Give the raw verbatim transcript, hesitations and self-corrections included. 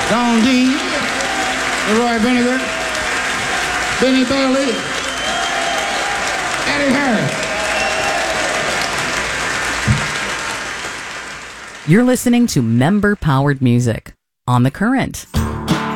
Don Dean, Leroy Vinegar, Benny Bailey, Eddie Harris. You're listening to member-powered music on The Current.